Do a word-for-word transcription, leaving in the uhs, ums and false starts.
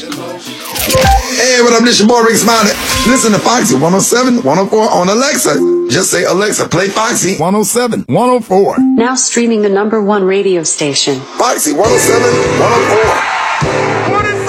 Hey, what up? This your boy Rick Smiley. Listen to Foxy one oh seven, one oh four on Alexa. Just say, Alexa, play Foxy one oh seven, one oh four. Now streaming the number one radio station. Foxy one oh seven, one oh four.